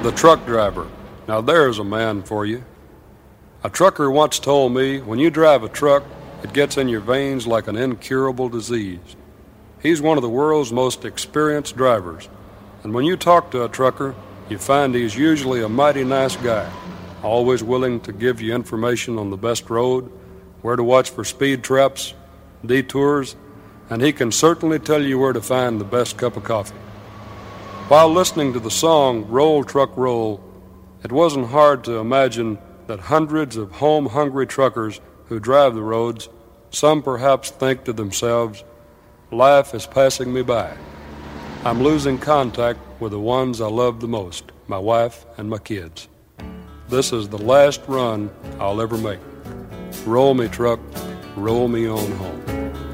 The truck driver. Now there's a man for you. A trucker once told me, when you drive a truck, it gets in your veins like an incurable disease. He's one of the world's most experienced drivers. And when you talk to a trucker, you find he's usually a mighty nice guy, always willing to give you information on the best road, where to watch for speed traps, detours, and he can certainly tell you where to find the best cup of coffee. While listening to the song Roll Truck Roll, it wasn't hard to imagine that hundreds of home-hungry truckers who drive the roads, some perhaps think to themselves, life is passing me by. I'm losing contact with the ones I love the most, my wife and my kids. This is the last run I'll ever make. Roll me, truck, roll me on home.